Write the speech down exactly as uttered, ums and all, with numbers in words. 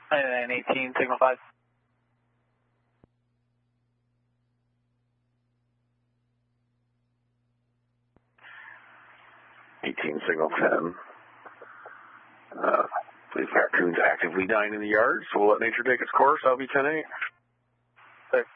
And eighteen, signal five. eighteen, signal ten. Uh, believe raccoon's actively dying in the yard, so we'll let nature take its course. I'll be ten eight. Six.